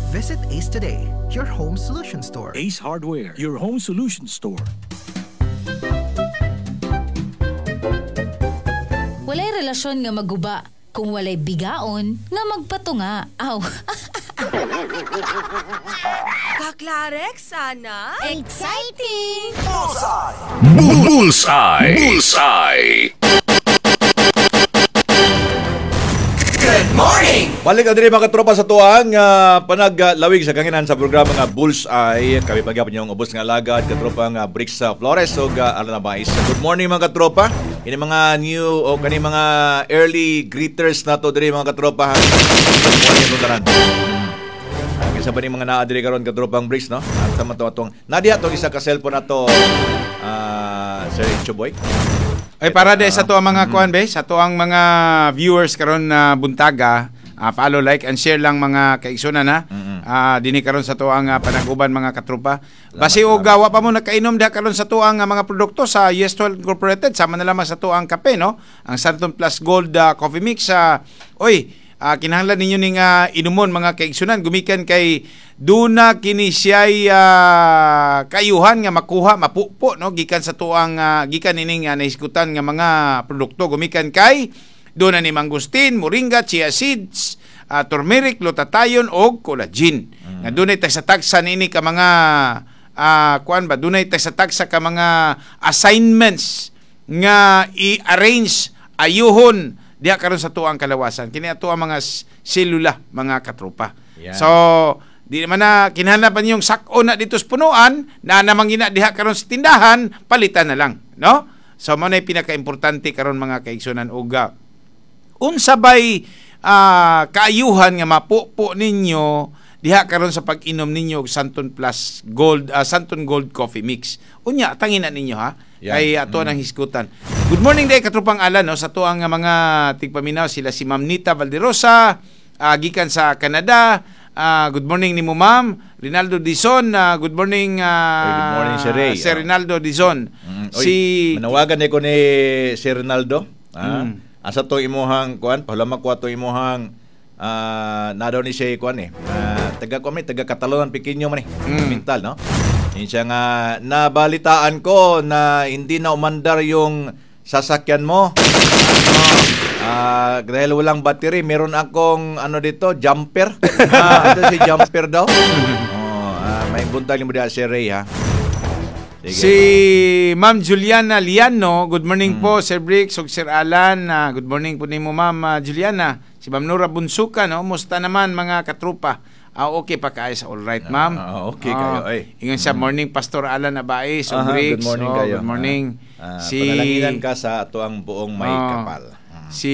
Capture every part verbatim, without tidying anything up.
Visit Ace today, your home solution store. Ace Hardware, your home solution store. Walay relasyon nga maguba kung walay bigaon nga magpatunga. Aw. Kaklarek sana. Exciting! Bullseye! Bullseye! Bullseye! Good morning! Balik na din mga katropa sa tuwang uh, panaglawig sa kanginan sa programa nga Bullseye. Kami pagyapon yung ubos nga lagad, katropa nga Bricks sa Flores o uh, Aranabais. Good morning mga katropa. Ini mga new o kani mga early greeters na to diri mga katropa. Good morning kung tanan. Uh, kisa ba ni mga naadiri karon katropang Bricks, no? At sama to atong nadiha to isa ka cellphone na to uh, Sir Chuboy. Ay para de sa to ang mga kuan be, sa to ang mga viewers karon na buntaga, uh, follow, like and share lang mga kaigsunan ha. Mm-hmm. Uh, dini karon sa to ang uh, panaguban mga katrupa. Basi og gawa pa mo nakainom da karon sa to ang uh, mga produkto sa U S twelve Incorporated, sama na lamang sa to ang kape, no? Ang Santon Plus Gold uh, Coffee Mix. Uh, oy, uh, kinahanglan ninyo ning uh, inumon mga kaigsunan gumikan kay duna kini siya'y uh, kayuhan nga makuha mapupo, no, gikan sa tuang uh, gikan ining uh, nahisgutan nga mga produkto gumikan kay duna ni mangustin, moringa, chia seeds, uh, turmeric, glutathione og collagen. Mm. Nga dunay tagsa-tagsa nini ka mga uh, kuan ba dunay tagsa-tagsa ka mga assignments nga i-arrange ayuhon diha karon sa tuang kalawasan. Kini ato ang mga selula mga katropa. Yeah. So di naman na kinahanapan yung sak-o na dito sa punuan na namang ina diha karon sa tindahan, palitan na lang, no? So mo na pinaka-importante karon mga kaigsunan uga. Unsa bay uh, kaayuhan nga mapupo ninyo diha karon sa pag-inom ninyo og Santon Plus Gold uh, Santon Gold Coffee Mix. Unya tangin na ninyo ha. Yeah. Kay ato mm. nang hisgutan. Good morning day katropang Alan, no, sa tuang mga tigpaminaw sila si Ma'am Nita Valderosa uh, gikan sa Canada. Uh, good morning ni mo Ma'am Rinaldo Dizon. Uh, good morning uh, Oy, good morning Sir Ray. Sir Rinaldo Dizon. Mm. Oy, si manawagan ni ko ni Sir Rinaldo. Ah, mm. Asa to imuhang kuan, pahlamak ko ato imuhang uh, na daw ni siya kuan eh. Uh, taga ko taga Catalonia Pequeño man eh. Mm. Mental, no? Yun siya nga nabalitaan ko na hindi na umandar yung sasakyan mo. Ah, uh, dahil walang battery, meron akong ano dito, jumper. Ah, ito si jumper daw. Oh, uh, may buntag mo diha si Ray ha. Sige. Si Ma'am Juliana Liano, good morning mm. po Sir Bricks ug Sir Alan. Uh, good morning po nimo Ma'am uh, Juliana. Si Ma'am Nora Bunsuka, no, musta naman mga katrupa? Ah, okay pa kaayos, all right, Ma'am. Ah, okay kayo ay. Ingon sa morning Pastor Alan Abais ug Bricks. Good morning oh, kayo. Good morning. Uh, si panalanginan ka sa ato ang buong may uh, kapal. Si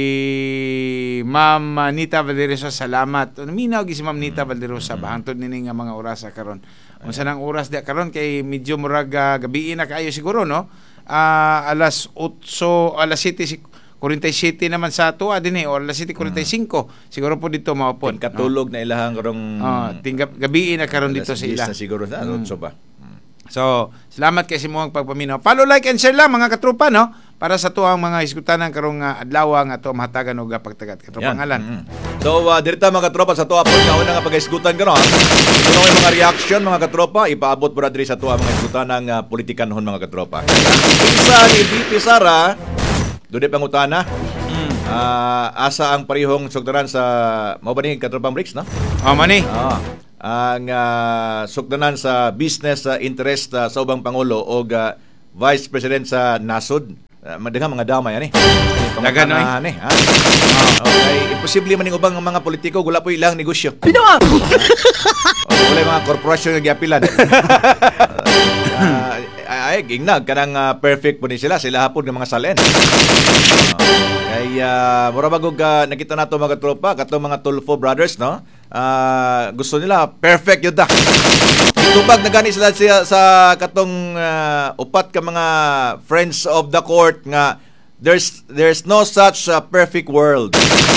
Ma'am Nita Valderosa, salamat. Minaw gi si Ma'am Nita Valderosa mm-hmm. bahangtod nini nga mga oras sa karon. Unsa nang oras di karon kay medyo murag uh, gabi na kaayo siguro, no? Uh, alas eight, alas siete forty-seven naman sa tuwa din eh, o alas siete forty-five. Mm. Siguro po dito maupon. Katulog no? Na ilahang karong uh, tinggap gabi na karon dito sa ila. Na siguro sa mm. ba. So, salamat kay si mong pagpaminaw. Follow, like, and share lang mga katrupa, no? Para sa tuwang mga iskutanan karong uh, adlaw nga to mahatagan og pagtagat katropang Alan. Mm-hmm. So, uh, dirita mga katropa sa tuwa po nga una nga pag-iskutan karon. Ito yung mga reaction mga katropa, ipaabot po na diri sa tuwa mga iskutanan ng uh, politikanhon mga katropa. Isa ni B P Sara, doon pangutana. Mm. Uh, asa ang parihong sugdanan sa mao ba ni katropang Bricks, no? Oh, mani. Ah. Ang uh, sugdanan sa business uh, interest uh, sa ubang pangulo o uh, vice president sa nasod. Uh, Madaghang mga damay ani. Dagan ani, ha. Okay, imposible man ning ubang mga politiko wala po ilang negosyo. Pino. Uh, wala mga korporasyon nga giapilan. uh, ay gingnag kanang uh, perfect po ni sila sila hapon ng mga salen. Uh, kay uh, mura bagog uh, nakita nato mga tropa katong mga Tulfo brothers, no? Uh, gusto nila perfect yun da. Itubag na gani sila sa, sa katong uh, upat ka mga friends of the court nga there's there's no such uh, perfect world.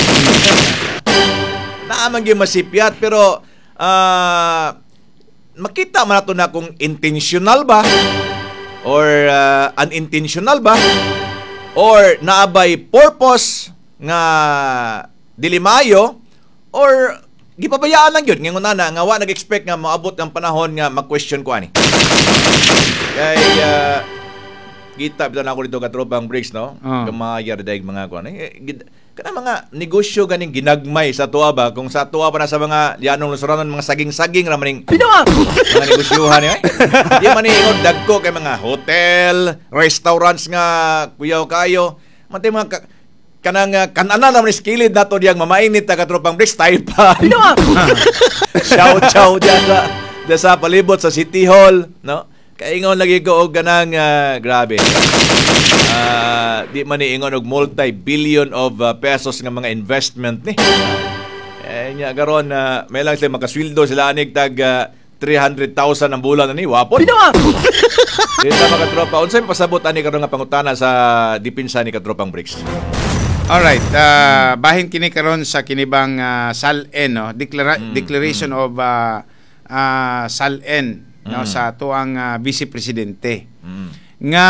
Naaman gyud masipyat pero uh, makita man nato na kung intentional ba or uh, unintentional ba or naabay purpose nga dili maayo or gipabayaan lang yun. Ngayon na nga wa nag-expect nga maabot ang panahon nga mag-question ko ani. Kay uh, kita bitan ako dito katropang breaks no. Ah. Kamayar daig mga kuan. Eh, gid- kana mga negosyo ganing ginagmay sa tuwa ba kung sa tuwa pa na sa mga lianong lusuranon mga saging-saging ra maning mga negosyohan eh. Di man ni ingon dagko kay mga hotel, restaurants nga kuyaw kayo. Mantay mga ka- kanang uh, kanana naman skilled nato diyang mamainit na katropang break style pa. Ciao ciao diyan sa, diyan sa palibot sa City Hall, no? Kaingon lagi ko og ganang uh, grabe. Uh, di man ni ingon og multi-billion of uh, pesos nga mga investment ni. Eh nya garon na uh, may lang sila makasweldo sila anig tag uh, three hundred thousand ang bulan ani wapon. Dito mga katropa, unsay pasabot ani karon nga pangutana sa depensa ni katropang breaks. Alright, uh, bahin kini karon sa kinibang uh, S A L-N, no? Declara- Mm, Declaration of uh, uh, S A L-N, no? Mm. Sa tuang uh, Vice Presidente. Mm. Nga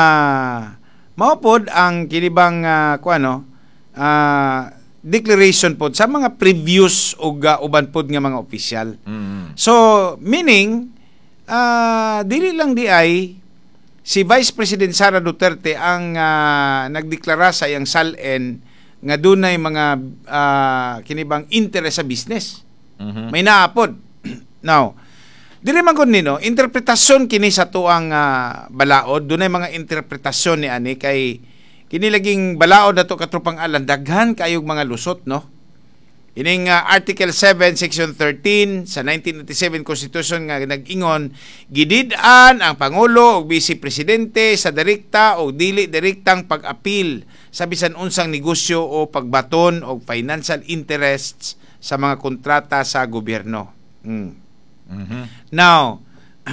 maupod ang kinibang uh, kuano, uh, declaration pod sa mga previous ug uh, uban pod nga mga opisyal. Mm. So, meaning, uh, dili lang di ay si Vice President Sara Duterte ang uh, nagdeklara sa iyang S A L-N nga dunay mga uh, kinibang interest sa business. Mhm. May naapod. Now, dili man kun nino, interpretasyon kini sa tuang uh, balaod, dunay mga interpretasyon ni ani kay kini laging balaod nato katropang alan daghan kayog mga lusot, no? Ining uh, Article seven, Section thirteen sa nineteen eighty-seven Constitution nga nag-ingon, gidid-an ang Pangulo o Vice Presidente sa direkta o dili direktang pag-apil sa bisan unsang negosyo o pagbaton o financial interests sa mga kontrata sa gobyerno. Hmm. Mhm. Now,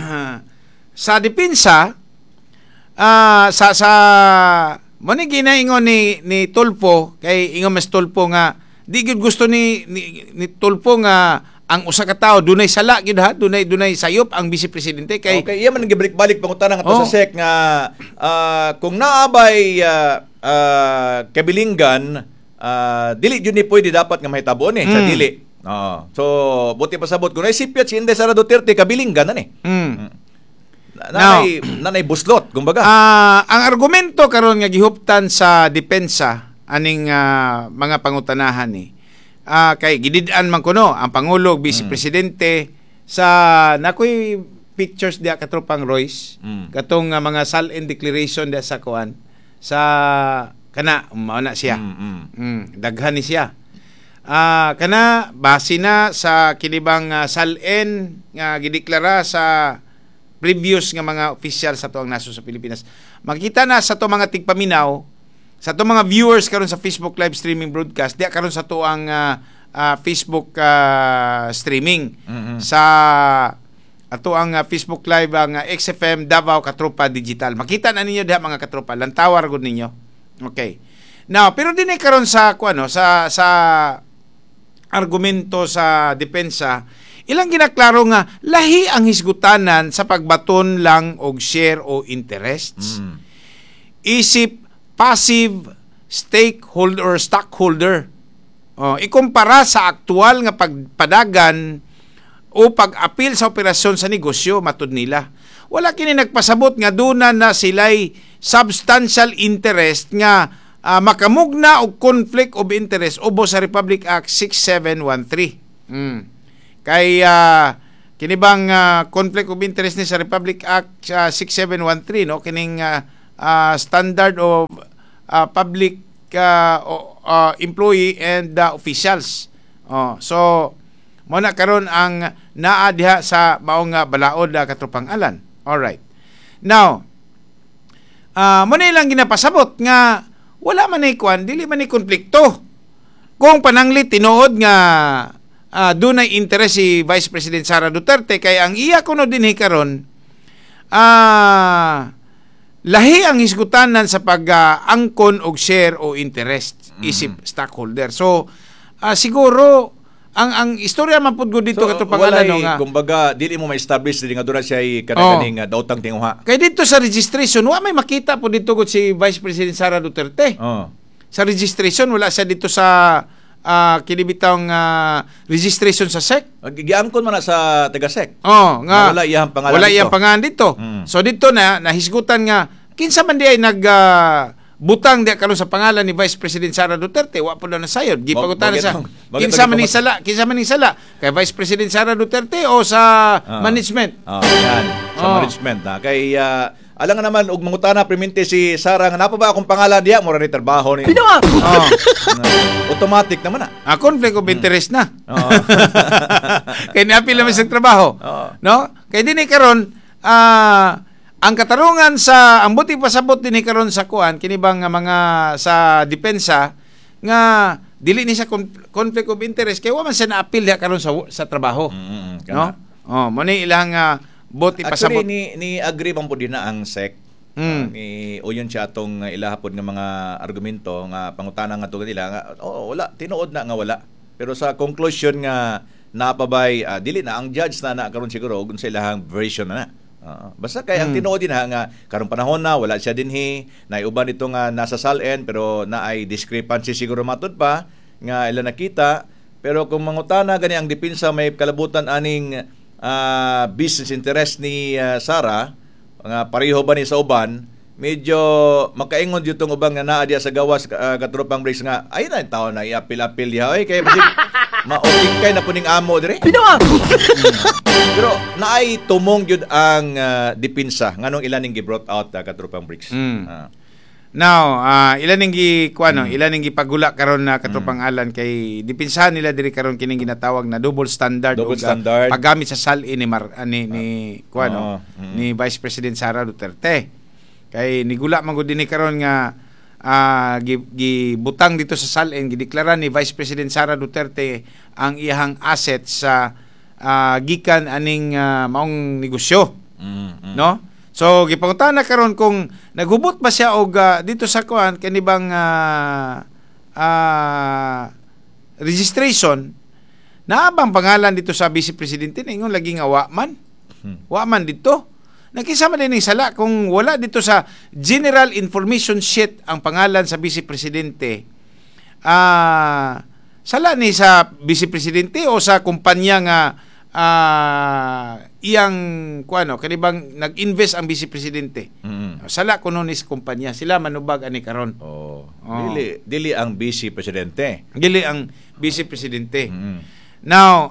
sa depensa, uh, sa sa mo ni ginaingon ni ni Tulfo kay ingon mas Tulfo nga di gyud gusto ni ni, ni Tulfo nga ang usa ka tawo dunay sala gyud ha, dunay dunay sayop ang Vice Presidente kay Okay, iya man gibalik-balik pangutana nga to Oh. sa S E C nga ah, kung naabay ah, ah, kabilinggan ah, dili jud ni pwede dapat nga mahitabo ni sa Mm. dili. Oo. So buti pasabot kung naisipyat si Inday Sara Duterte kabilinggan na ni. mm. Na- Nanay nanay buslot kumbaga. Ah, ang argumento karon nga gihuptan sa depensa aning ah, mga pangutanahan ni ah, kay gidid-an man kuno ang Pangulo, Vice Mm. Presidente sa nakoy pictures dia katropang Royce Mm. katong nga mga S A L-N declaration dia sa kuan sa kana mao na siya. Mm, mm. Mm, daghan ni siya. Ah, kana base na sa kinibang uh, S A L-N nga gideklara sa previous nga mga official sa tuang naso sa Pilipinas. Makita na sa to mga tigpaminaw, sa to mga viewers karon sa Facebook live streaming broadcast, diya karon sa tuang uh, uh, Facebook uh, streaming Mhm. sa ato ang uh, Facebook live ang uh, X F M Davao Katropa Digital. Makita na ninyo diha mga katropa, lantawar gud ninyo. Okay. Now, pero dinay karon sa kuano sa sa argumento sa depensa, ilang ginaklaro nga lahi ang hisgutanan sa pagbaton lang og share o interests. Mm. Isip passive stakeholder or stockholder. Oh, ikumpara sa aktual nga pagpadagan o pag-apil sa operasyon sa negosyo matud nila. Wala kini nagpasabot nga duna na sila'y substantial interest nga uh, makamugna og conflict of interest ubo sa Republic Act six seven one three. Mm. Kay uh, kini bang uh, conflict of interest ni sa Republic Act uh, six seven one three, no, kining uh, uh, standard of uh, public uh, uh, employee and uh, officials. Oh, so mo na karon ang naa diha sa maong uh, balaod uh, katropang alan. All right. Now, uh, mo na ilang ginapasabot nga wala man ay kwan, dili man ay konflikto. Kung pananglit tinuod nga uh, dunay interest si Vice President Sara Duterte kay ang iya kuno dinhi karon ah lahi ang hisgutanan sa pag-angkon og share o interest isip stockholder. So ah, siguro ang ang istorya man pud gud dito So, kato pangalan walay, no nga. kumbaga, dili mo ma-establish dili nga doon siya ay Oh. kanang uh, daotang tinguha. Kay dito sa registration wa may makita po dito gud si Vice President Sara Duterte. Oh. Sa registration wala siya dito sa uh, kinibitang uh, registration sa S E C. Giangkon man na sa taga-sec. Oh, nga wala iyang pangalan wala dito. iyang pangalan dito. Mm. So dito na nahisgutan nga kinsa man di ay nag uh, butang di karon sa pangalan ni Vice President Sara Duterte, wa po na nasayod. Gipagutan Bakit- sa bakit kinsa man ni nagpamat- sala, kinsa man ni sala kay Vice President Sara Duterte o sa Ah. management. Oh, yan. Sa Oh. management na. Kay uh, alam nga naman ug mangutana primente si Sara nga napa ba akong pangalan diya mo ra ni trabaho ni. Oh. Automatic naman na. Ah, conflict of interest na. Oo. Kay niapil naman sa trabaho. Oo. No? Kay dinhi karon ah ang katarungan sa ang buti pasabot dinhi karon sa kuan kini bang nga mga sa depensa nga dili ni sa con- conflict of interest kay wa man siya naapil diha karon sa sa trabaho. Mm, No? Oh, mo ni ilang uh, buti Actually pasabot. ni ni agree man po din na ang S E C. Mm. Uh, ni uyon siya atong uh, ilahapon nga mga argumento nga pangutana nga tugod nila nga oh, wala tinuod na nga wala. Pero sa conclusion nga napabay uh, dili na ang judge na na karon siguro ug sa ilahang version na na. Uh, basta kay ang Mm. tinuod din ha nga karong panahon na wala siya dinhi na uban ito nga nasa salen pero na ay discrepancy siguro matud pa nga ila nakita pero kung mangutana gani ang depensa may kalabutan aning uh, business interest ni uh, Sara nga pareho ba ni sa uban medyo makaingon jud tong ubang nga naa diya sa gawas uh, katropang breaks nga ay na tawo na iapil-apil diha oy kay basig maoting kay na puning amo dire. Pero naay tumong jud ang uh, depensa nganong ilan ning gi-brought out uh, katropang breaks. Mm. Ah. Now, ah, ilan ning gi kuano, Mm. ilan ning gipagula karon na katropang alan kay dipinsahan nila diri karon kining ginatawag na double standard Double ug, ah, standard. paggamit sa sali ni Mar, ah, ni, ni kuano, Oo. Mm. ni Vice President Sara Duterte. Kay nigula man gud dinhi karon nga ah, gi, gibutang dito sa salin gideklara ni Vice President Sara Duterte ang iyang asset sa ah, gikan aning ah, maong negosyo. Mm, mm. No? So gipangutan na karon kung naghubot ba siya og ah, dito sa kuan kanibang uh, uh, registration na bang pangalan dito sa Vice Presidente ningon lagi nga wa man. Hmm. Wa man dito. Nakisama din ni sala kung wala dito sa General Information Sheet ang pangalan sa Vice Presidente. Ah, sala ni sa Vice Presidente o sa kumpanya nga ah, iyang kuano kanibang nag-invest ang Vice Presidente. Mm. Sala kuno ni sa kumpanya sila manubag ani karon. Oh. Oh. Dili dili ang vice presidente. Dili ang Vice Presidente. Mm. Now,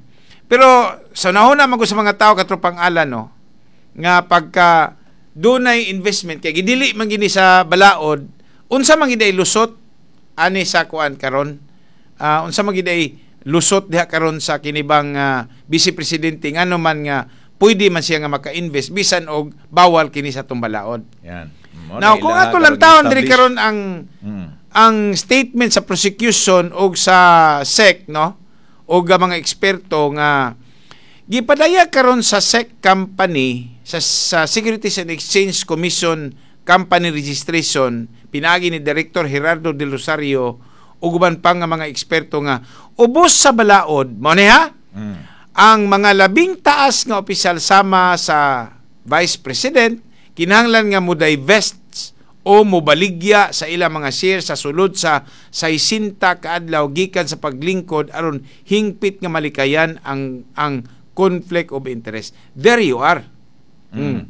pero sa nahuna man ko sa mga tao katropang alan no nga pagka dunay investment kay gidili man gini sa balaod unsa man gid ay lusot ani sa kuan karon uh, unsa man gid ay lusot diha karon sa kinibang uh, Vice Presidente ngano man nga pwede man siya nga maka-invest bisan og bawal kini sa tong balaod. Yan. Mo Now na kung ilaha ato lang karon taon diri establish. karon ang Mm. ang statement sa prosecution o sa S E C no o ga mga eksperto nga gipadaya karon sa S E C company sa, sa Securities and Exchange Commission company registration pinagi ni Director Gerardo De Rosario ug uban pa nga mga eksperto nga ubos sa balaod mo ni ha Mm. ang mga labing taas nga opisyal sama sa Vice President kinahanglan nga mo divest o mobaligya sa ilang mga shares sa sulod sa saisinta kaadlaw gikan sa paglingkod aron hingpit nga malikayan ang ang conflict of interest. There you are. Mm.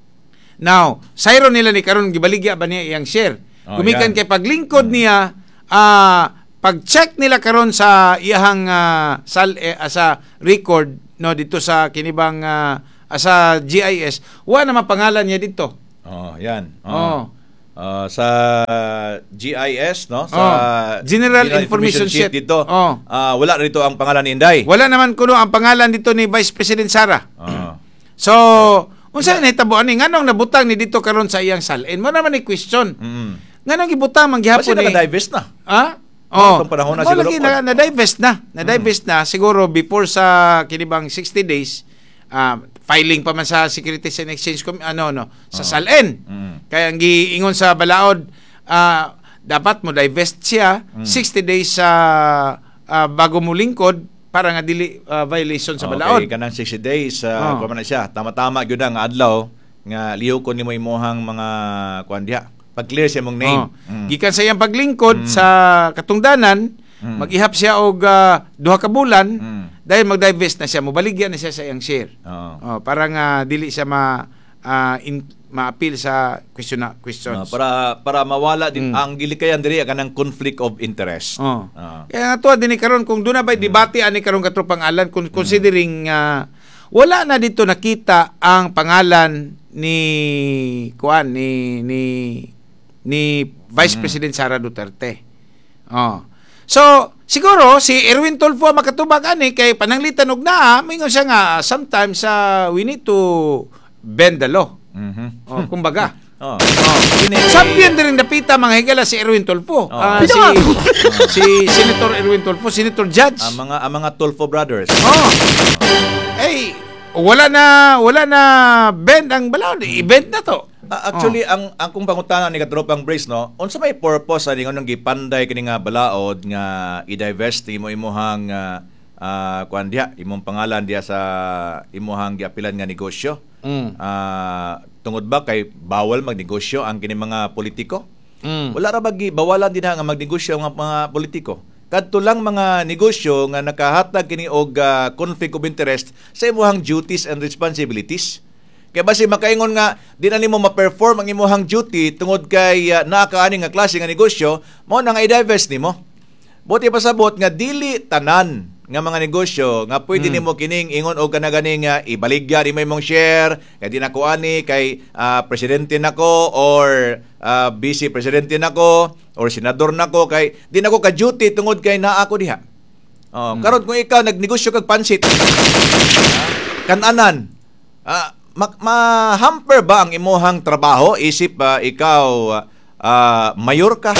Now, sayro nila ni karon gibaligya ba niya iyang share? Oh, Gumikan yan. kay paglingkod niya ah pag-check nila karon sa iyang ah, sal eh, ah, sa record no dito sa kinibang ah, ah, sa G I S, wa naman pangalan niya dito. Oh, yan. Oh. Ah, sa G I S no sa Oh, General Information Sheet. dito. Oh. Ah, wala rito ang pangalan ni Inday. Wala naman kuno ang pangalan dito ni Vice President Sara. Ah. So, unsa ni hitabo ani nganong nabutang ni dito karon sa iyang salin? Mo naman ni question. Mm. Nganong gibutang man Kasi gihapon ni naka-divest na. Ha? Oh, itong panahon na Mo siguro lagi po. na, na-divest na. Na-divest na siguro before sa kinibang sixty days ah, filing pa man sa Securities and Exchange Com- ano no sa salin. Mm. Kaya ang giingon sa balaod ah, dapat mo divest siya sixty days sa ah, bago mo lingkod para nga dili ah, violation sa balaod. Okay, kanang sixty days uh, Oh. kuha man na siya. Tama-tama gyud ang adlaw nga liyo ko nimo imong mga kuan diha. Pag-clear sa imong name. Oh. Mm. Gikan sa iyang paglingkod sa katungdanan, Mag-ihap siya og ah, duha ka bulan Mm. dahil mag-divest na siya, mobaligyan na siya sa iyang share. Oo. Oh, parang ah, dili siya ma ah, in, ma-appeal sa question na, questions. Ah, para para mawala din ang gilikayan diri kanang conflict of interest. Oh. Ah. Kaya nga to din karon kung doon na ba debate ani karon katro pangalan kung considering ah, wala na dito nakita ang pangalan ni kuan ni ni ni Vice President Sara Duterte. Oh. So, siguro si Erwin Tulfo makatubag ani kay pananglitan og naa, mingon siya nga sometimes uh, we need to bend the law. Mhm. Oh, kumbaga. Oh. Oh. Kini- Champion din napita mga higala si Erwin Tulfo. Ah, si si Senator Erwin Tulfo, Senator Judge. ang mga ang mga Tulfo brothers. Oh. Eh, wala na wala na bend ang balaod. I-bend na to. Ah, actually ang ang kung pangutana ni katropang Brace no, unsa may purpose ani ngunong gipanday kini nga balaod nga i-divest imo imuhang uh, uh, kuan diha imong pangalan diha sa imuhang giapilan nga negosyo. Mm. Ah, tungod ba kay bawal magnegosyo ang kini mga politiko? Mm. Wala ra ba gi bawalan din nga magnegosyo ang mga politiko? Kadto lang mga negosyo nga nakahatag kini og ah, conflict of interest sa imuhang duties and responsibilities. Kaya basi makaingon nga di na nimo ma-perform ang imuhang duty tungod kay uh, naakaani nga klase nga negosyo, mao na nga i-divest nimo. Buti pasabot nga dili tanan nga mga negosyo nga pwede nimo kining ingon og kana gani nga ibaligya nimo imong share kay di nako ani kay ah, presidente nako or ah, vice presidente nako or senador nako kay di nako ka duty tungod kay naa ako diha. Oh, karon kung ikaw nagnegosyo kag pansit, ah, kan-anan, ah, ma- ma-hamper ba ang imuhang trabaho isip ah, ikaw ah, mayor ka?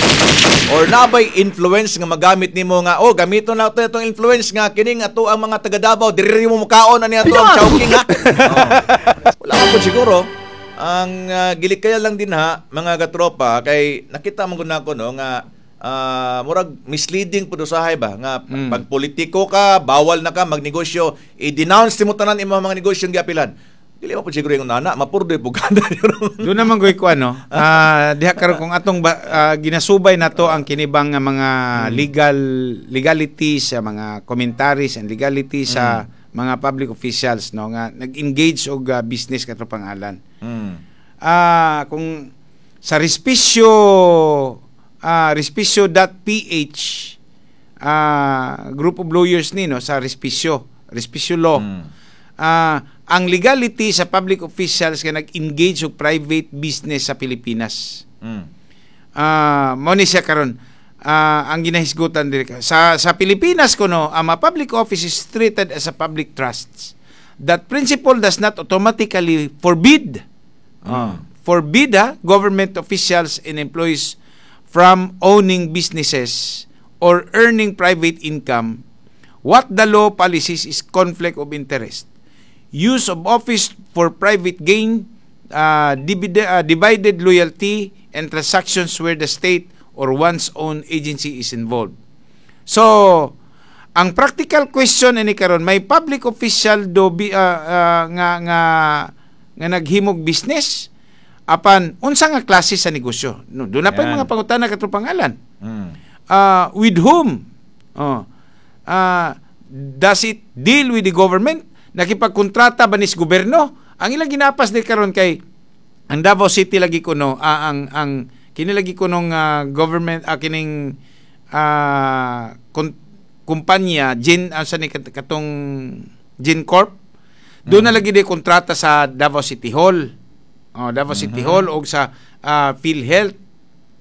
Or nabay influence nga magamit nimo nga oh gamito na to itong influence nga kining ato ang mga taga Davao diri mo mukaon ani ato ang chowking ha. Oh. Wala man po siguro ang uh, gilikaya lang din ha mga katropa kay nakita man gud nako no nga ah, murag misleading pud usahay ba nga Mm. pag politiko ka bawal na ka magnegosyo i-denounce mo tanan imong mga negosyo nga giapilan. Dili mo po siguro yung nana, mapurdo yung buganda. Doon naman goy ko ano, ah, diha karon kung atong ba, ah, ginasubay na to ang kinibang nga mga legal legalities sa mga commentaries and legalities sa mga public officials no nga nag-engage og ah, business katro pangalan. Mm. Ah, kung sa Respisyo ah respisyo.ph ah group of lawyers ni no sa Respisyo, Respisyo Law. Mm. Ah, ang legality sa public officials nga nag-engage og private business sa Pilipinas. Mm. Ah, mo ni siya karon. Ah, ang ginahisgutan diri ka. Sa sa Pilipinas kuno, ang mga public office is treated as a public trust. That principle does not automatically forbid ah, forbid ah, government officials and employees from owning businesses or earning private income. What the law policies is conflict of interest. Use of office for private gain, uh, divide, uh, divided loyalty, and transactions where the state or one's own agency is involved. So, ang practical question ini karon may public official do bi, uh, uh, nga nga nga naghimog business apan unsa nga klase sa negosyo. No, do na pa yung Yan. mga pangutana katro pangalan. Mm. Uh, with whom? Oh. Uh, does it deal with the government? Nakipagkontrata ba nis gobyerno? Ang ilang ginapas ni karon kay ang Davao City lagi kuno ah, ang ang kini lagi kunong uh, government uh, kining uh, kon, kumpanya Gin uh, sa ni kat- katong Gin Corp. Doon na lagi di kontrata sa Davao City Hall. Oh, Davao City Hall o sa uh, PhilHealth.